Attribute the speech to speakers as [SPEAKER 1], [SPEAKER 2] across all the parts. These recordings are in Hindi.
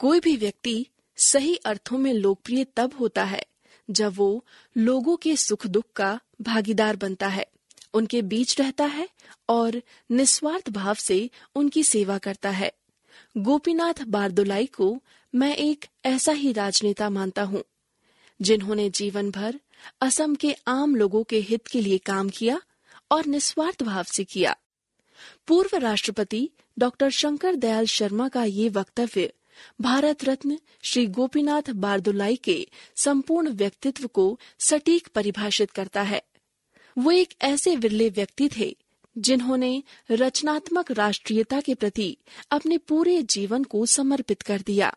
[SPEAKER 1] कोई भी व्यक्ति सही अर्थों में लोकप्रिय तब होता है जब वो लोगों के सुख दुख का भागीदार बनता है, उनके बीच रहता है और निस्वार्थ भाव से उनकी सेवा करता है। गोपीनाथ बारदोलाई को मैं एक ऐसा ही राजनेता मानता हूँ, जिन्होंने जीवन भर असम के आम लोगों के हित के लिए काम किया और निस्वार्थ भाव से किया। पूर्व राष्ट्रपति डॉक्टर शंकर दयाल शर्मा का ये वक्तव्य भारत रत्न श्री गोपीनाथ बारदोलाई के संपूर्ण व्यक्तित्व को सटीक परिभाषित करता है। वो एक ऐसे विरले व्यक्ति थे जिन्होंने रचनात्मक राष्ट्रीयता के प्रति अपने पूरे जीवन को समर्पित कर दिया।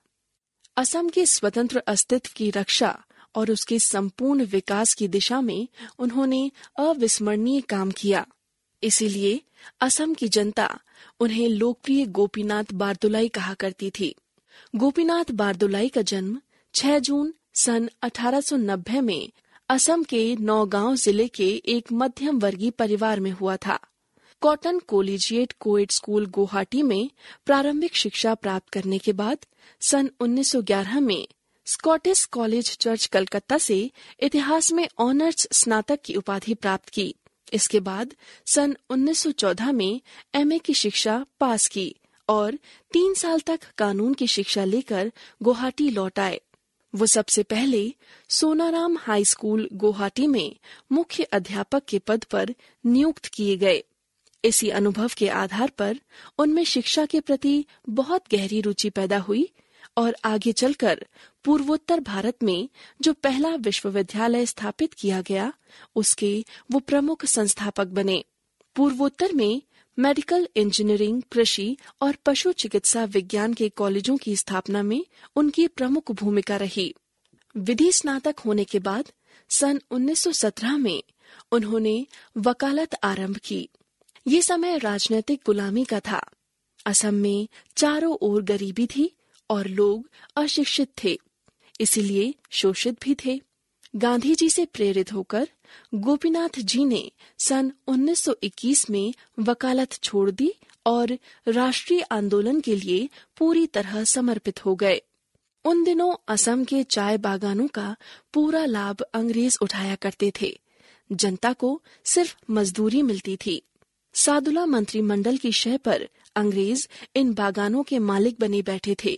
[SPEAKER 1] असम के स्वतंत्र अस्तित्व की रक्षा और उसके संपूर्ण विकास की दिशा में उन्होंने अविस्मरणीय काम किया। इसीलिए असम की जनता उन्हें लोकप्रिय गोपीनाथ बारदोलाई कहा करती थी। गोपीनाथ बारदोलाई का जन्म 6 जून सन 1890 में असम के नौगांव जिले के एक मध्यम वर्गीय परिवार में हुआ था। कॉटन कोलिजिएट कोएड स्कूल गुवाहाटी में प्रारंभिक शिक्षा प्राप्त करने के बाद सन 1911 में स्कॉटिश कॉलेज चर्च कलकत्ता से इतिहास में ऑनर्स स्नातक की उपाधि प्राप्त की। इसके बाद सन 1914 में एमए की शिक्षा पास की और 3 साल तक कानून की शिक्षा लेकर गुवाहाटी लौट आए। वो सबसे पहले सोनाराम हाई स्कूल गुवाहाटी में मुख्य अध्यापक के पद पर नियुक्त किए गए। इसी अनुभव के आधार पर उनमें शिक्षा के प्रति बहुत गहरी रुचि पैदा हुई और आगे चलकर पूर्वोत्तर भारत में जो पहला विश्वविद्यालय स्थापित किया गया, उसके वो प्रमुख संस्थापक बने। पूर्वोत्तर में मेडिकल इंजीनियरिंग, कृषि और पशु चिकित्सा विज्ञान के कॉलेजों की स्थापना में उनकी प्रमुख भूमिका रही। विधि स्नातक होने के बाद सन 1917 में उन्होंने वकालत आरंभ की। ये समय राजनीतिक गुलामी का था। असम में चारों ओर गरीबी थी और लोग अशिक्षित थे, इसीलिए शोषित भी थे। गांधी जी से प्रेरित होकर गोपीनाथ जी ने सन 1921 में वकालत छोड़ दी और राष्ट्रीय आंदोलन के लिए पूरी तरह समर्पित हो गए। उन दिनों असम के चाय बागानों का पूरा लाभ अंग्रेज उठाया करते थे। जनता को सिर्फ मजदूरी मिलती थी। सादुला मंत्रिमंडल की शय पर अंग्रेज इन बागानों के मालिक बने बैठे थे।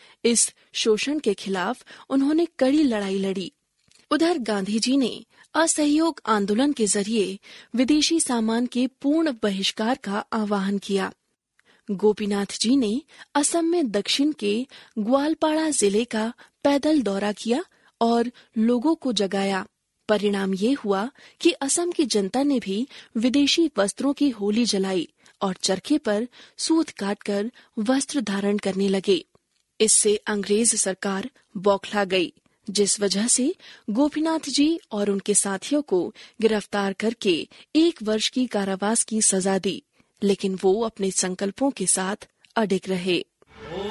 [SPEAKER 1] इस शोषण के खिलाफ उन्होंने कड़ी लड़ाई लड़ी। उधर गांधी जी ने असहयोग आंदोलन के जरिए विदेशी सामान के पूर्ण बहिष्कार का आह्वान किया। गोपीनाथ जी ने असम में दक्षिण के ग्वालपाड़ा जिले का पैदल दौरा किया और लोगों को जगाया। परिणाम ये हुआ कि असम की जनता ने भी विदेशी वस्त्रों की होली जलाई और चरखे पर सूत काटकर वस्त्र धारण करने लगे। इससे अंग्रेज सरकार बौखला गई, जिस वजह से गोपीनाथ जी और उनके साथियों को गिरफ्तार करके 1 वर्ष की कारावास की सजा दी, लेकिन वो अपने संकल्पों के साथ अडिग रहे।